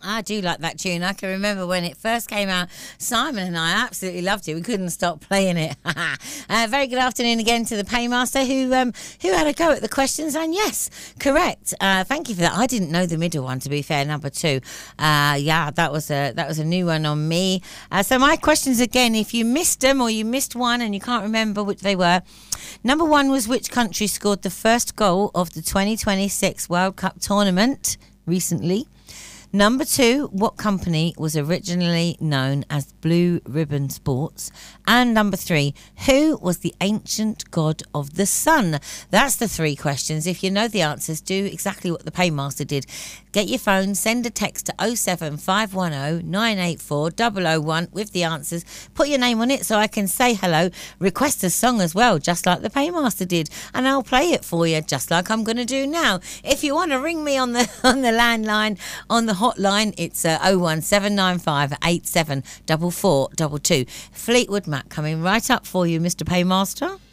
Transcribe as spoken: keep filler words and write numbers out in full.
I do like that tune. I can remember when it first came out, Simon and I absolutely loved it. We couldn't stop playing it. uh, very good afternoon again to the Paymaster who um, who had a go at the questions. And yes, correct. Uh, thank you for that. I didn't know the middle one, to be fair, number two. Uh, yeah, that was a that was a new one on me. Uh, so my questions again, if you missed them or you missed one and you can't remember which they were. Number one was, which country scored the first goal of the twenty twenty-six World Cup tournament recently? Number two, what company was originally known as Blue Ribbon Sports? And number three, who was the ancient god of the sun? That's the three questions. If you know the answers, do exactly what the Paymaster did. Get your phone, send a text to oh seven five one oh nine eight four oh oh one with the answers. Put your name on it so I can say hello. Request a song as well, just like the Paymaster did. And I'll play it for you, just like I'm going to do now. If you want to ring me on the on the landline, on the hotline, it's uh, oh one seven nine five eight seven four four two two. Fleetwood Mac coming right up for you, Mister Paymaster.